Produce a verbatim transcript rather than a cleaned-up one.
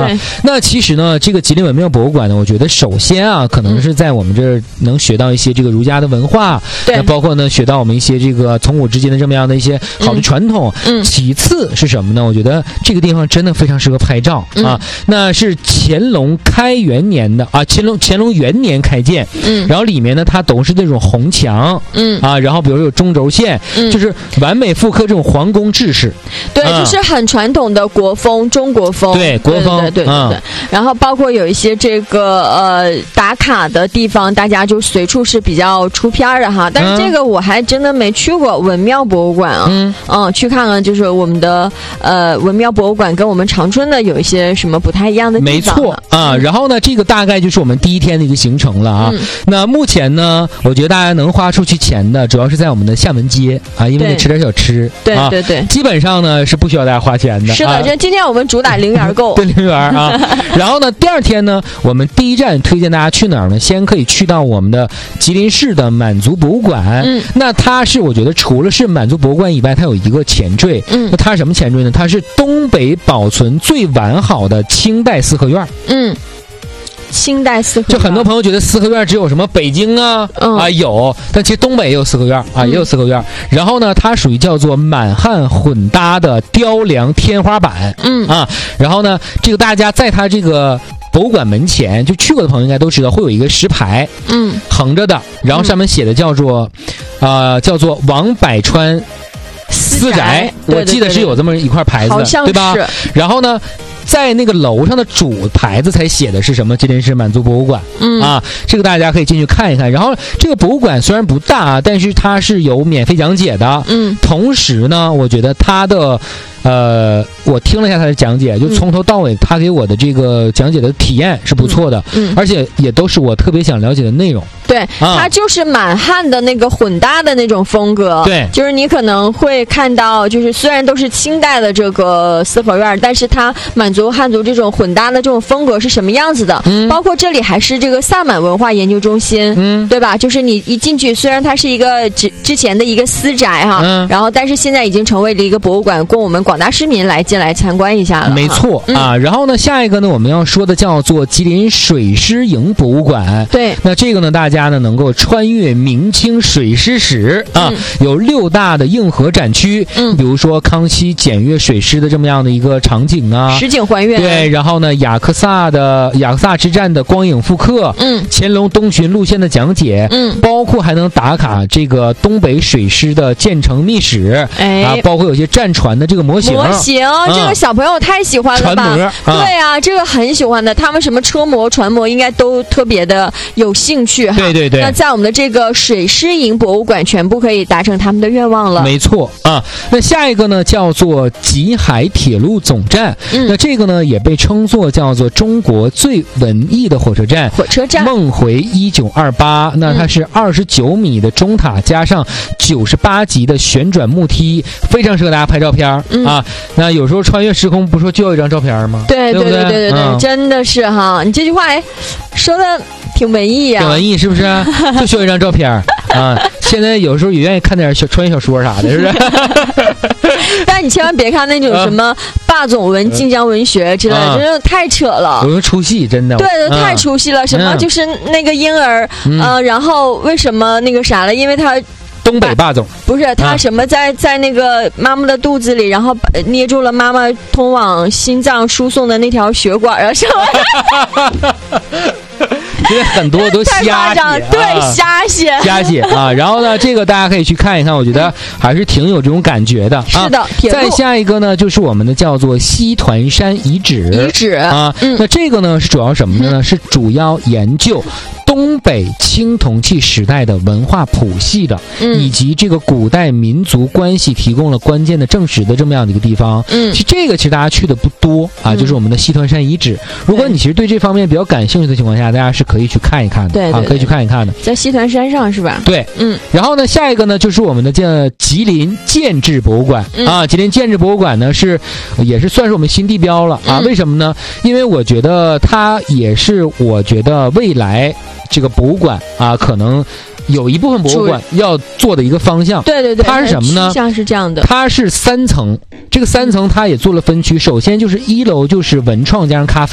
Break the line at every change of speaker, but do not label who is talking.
啊。那其实呢，这个吉林文庙博物馆呢，我觉得首先啊，可能是在我们这儿能学到一些这个儒家的文化，
对，
那包括呢学到我们一些这个从古至今的这么样的一些好的传统。
嗯，
其次是什么呢？我觉得这个地方真的非常适合拍照、嗯、啊。那是乾隆开元年的啊，乾隆乾隆元年开建，嗯，然后里面呢它都是那种红墙，嗯啊，然后比如有中轴线，嗯，就是完美复刻这种皇宫制式，
对，啊、就是很传统的国风，中国风，
对，国风，
对对对 对, 对、嗯。然后包括有一些这个呃打卡的地方，大家就随处是比较出片的哈。但是这个我还真的没去过文庙博物馆啊，嗯嗯，去看看就是我们的呃文庙博物馆跟我们长春的有一些什么不太一样的地方。
没错啊、嗯，然后呢，这个大概就是我们第一天的一个行程了啊。嗯、那目前呢，我觉得大家能花出去钱的，主要是在我们的厦门街啊，因为得吃点小吃。
对对对，
基本上呢是不需要大家花钱的。
是的，这、啊、今天我们主打零元购，
对零元啊。然后呢，第二天呢，我们第一站推荐大家去哪儿呢？先可以去到我们的吉林市的满族博物馆。嗯，那它是我觉得除了是满族博物馆以外，它有一个前缀。嗯，那它是什么前缀呢？它是东北保存最完好的清代四合院。嗯。
清代四合院，
就很多朋友觉得四合院只有什么北京啊、嗯、啊有，但其实东北也有四合院啊、嗯，也有四合院。然后呢，它属于叫做满汉混搭的雕梁天花板，嗯啊，然后呢，这个大家在它这个博物馆门前就去过的朋友应该都知道，会有一个石牌，嗯，横着的，然后上面写的叫做，嗯、呃，叫做王百川私宅，我记得是有这么一块牌子的，对吧？然后呢，在那个楼上的主牌子才写的是什么？吉林市满族博物馆，嗯啊，这个大家可以进去看一看。然后这个博物馆虽然不大，但是它是有免费讲解的，嗯，同时呢，我觉得它的。呃，我听了一下他的讲解，就从头到尾，他给我的这个讲解的体验是不错的，嗯，嗯而且也都是我特别想了解的内容。
对，啊、它就是满汉的那个混搭的那种风格。
对，
就是你可能会看到，就是虽然都是清代的这个四合院，但是它满族汉族这种混搭的这种风格是什么样子的？嗯，包括这里还是这个萨满文化研究中心，嗯，对吧？就是你一进去，虽然它是一个之之前的一个私宅哈，嗯，然后但是现在已经成为了一个博物馆，供我们广大市民来进来参观一下了。
没错、嗯、啊，然后呢，下一个呢，我们要说的叫做吉林水师营博物馆。
对，
那这个呢，大家呢能够穿越明清水师史啊、嗯，有六大的硬核展区，嗯，比如说康熙检阅水师的这么样的一个场景啊，
实景还原。
对，然后呢，雅克萨的雅克萨之战的光影复刻，嗯，乾隆东巡路线的讲解，嗯，包括还能打卡这个东北水师的建成秘史，哎，啊，包括有些战船的这个模型。
模型、嗯，这个小朋友太喜欢了吧？
船模、啊、
对啊，这个很喜欢的。他们什么车模、船模应该都特别的有兴趣哈。
对对对。
那在我们的这个水师营博物馆，全部可以达成他们的愿望了。
没错啊。那下一个呢，叫做吉海铁路总站。嗯。那这个呢，也被称作叫做中国最文艺的火车站。
火车站。
梦回一九二八，那它是二十九米的钟塔，加上九十八级的旋转木梯，非常适合大家拍照片、嗯、啊。那有时候穿越时空，不说就要一张照片吗？
对对对对对对，
嗯、
真的是哈！你这句话哎，说的挺文艺啊，
挺文艺是不是？就需要一张照片啊！现在有时候也愿意看点小穿越小说啥的，是不是？
但你千万别看那种什么霸总文、晋江文学之类的，啊、真的太扯了。
我用出戏，真的。
对对，太出戏了。
嗯、
什么就是那个婴儿，嗯、呃，然后为什么那个啥了？因为他。
东北霸总
不是他什么在、啊、在那个妈妈的肚子里，然后捏住了妈妈通往心脏输送的那条血管啊什么。
因为很多都瞎写、啊，
对，瞎写，
瞎写啊。然后呢，这个大家可以去看一看，我觉得还是挺有这种感觉的。
是的，
啊、再下一个呢，就是我们的叫做西团山遗址。
遗址
啊、嗯，那这个呢是主要什么呢？嗯、是主要研究东北青铜器时代的文化谱系的、嗯，以及这个古代民族关系提供了关键的证实的这么样的一个地方。嗯，其实这个其实大家去的不多啊，嗯、就是我们的西团山遗址。如果你其实对这方面比较感兴趣的情况下，大家是可以去看一看的。
对, 对, 对、
啊，可以去看一看的。
在西团山上是吧？
对，嗯。然后呢，下一个呢就是我们的叫吉林建制博物馆、嗯、啊。吉林建制博物馆呢是也是算是我们新地标了啊、嗯。为什么呢？因为我觉得它也是我觉得未来这个博物馆啊，可能有一部分博物馆要做的一个方向。
对对对，
它是什么呢？
像是这样的，
它是三层，这个三层它也做了分区。首先就是一楼就是文创加上咖啡。